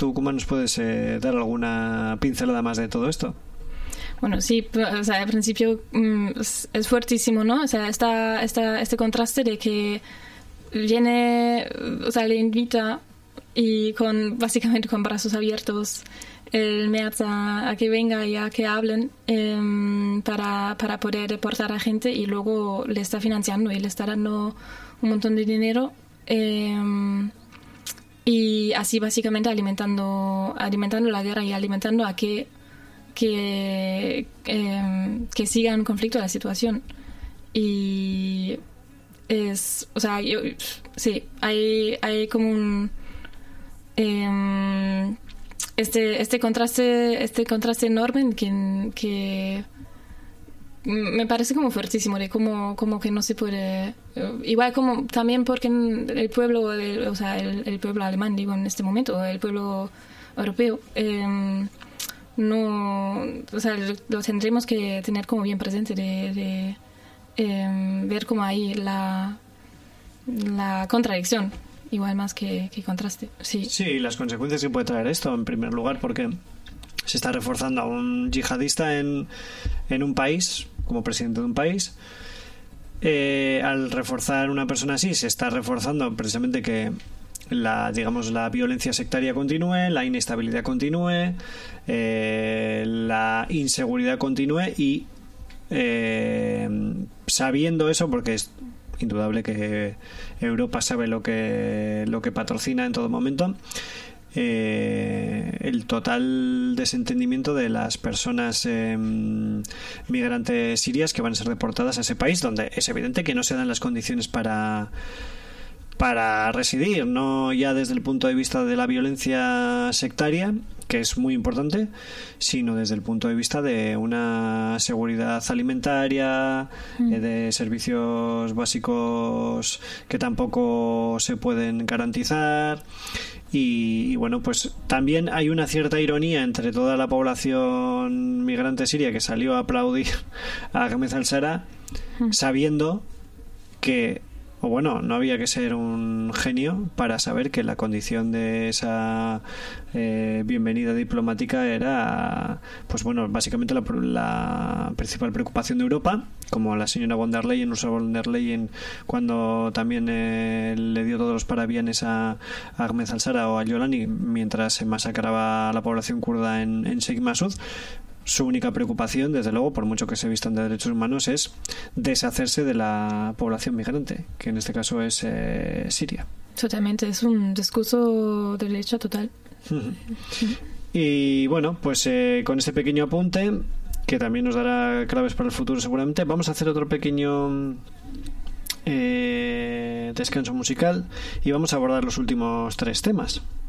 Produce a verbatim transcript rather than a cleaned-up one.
tú, Kuma, nos puedes eh, dar alguna pincelada más de todo esto. Bueno, sí, o sea, al principio mm, es, es fuertísimo, ¿no? O sea, está, está este contraste de que viene, o sea, le invita y con básicamente con brazos abiertos el Merz a, a que venga y a que hablen eh, para, para poder deportar a gente, y luego le está financiando y le está dando un montón de dinero eh, y así básicamente alimentando, alimentando la guerra y alimentando a que que, eh, que siga en conflicto la situación. Y es, o sea, yo, sí, hay, hay como un eh, este, este contraste, este contraste enorme que, que me parece como fuertísimo, de como, como que no se puede, igual como también porque el pueblo, el, o sea, el, el pueblo alemán, digo en este momento, el pueblo europeo, eh, no, o sea, lo tendremos que tener como bien presente, de, de eh, ver como ahí la, la contradicción, igual más que, que contraste. Sí. Sí, las consecuencias que puede traer esto, en primer lugar, porque se está reforzando a un yihadista en, en un país, como presidente de un país. Eh, al reforzar una persona así, se está reforzando precisamente que la, digamos, la violencia sectaria continúe, la inestabilidad continúe, eh, la inseguridad continúe, y eh, sabiendo eso, porque es indudable que Europa sabe lo que lo que patrocina en todo momento, eh, el total desentendimiento de las personas eh, migrantes sirias que van a ser deportadas a ese país, donde es evidente que no se dan las condiciones para para residir, no ya desde el punto de vista de la violencia sectaria, que es muy importante, sino desde el punto de vista de una seguridad alimentaria, mm. eh, de servicios básicos que tampoco se pueden garantizar. Y, y bueno, pues también hay una cierta ironía entre toda la población migrante siria que salió a aplaudir a Ahmed al-Shara, mm. sabiendo que, o bueno, no había que ser un genio para saber que la condición de esa eh, bienvenida diplomática era, pues bueno, básicamente la, la principal preocupación de Europa, como la señora von der Leyen, Ursula von der Leyen, cuando también eh, le dio todos los parabienes a, a Ahmed al-Shara o a Yolani mientras se masacraba a la población kurda en, en Sheikh Masud. Su única preocupación, desde luego, por mucho que se vistan de derechos humanos, es deshacerse de la población migrante, que en este caso es eh, Siria. Totalmente, es un discurso de derecha total. Y bueno, pues eh, con este pequeño apunte, que también nos dará claves para el futuro seguramente, vamos a hacer otro pequeño eh, descanso musical y vamos a abordar los últimos tres temas.